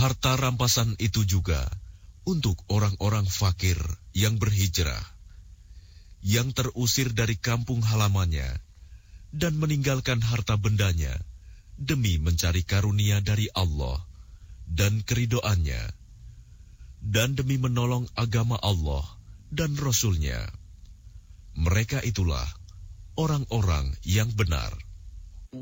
Harta rampasan itu juga untuk orang-orang fakir yang berhijrah, yang terusir dari kampung halamannya dan meninggalkan harta bendanya demi mencari karunia dari Allah dan keridoannya, dan demi menolong agama Allah dan Rasul-Nya. Mereka itulah orang-orang yang benar.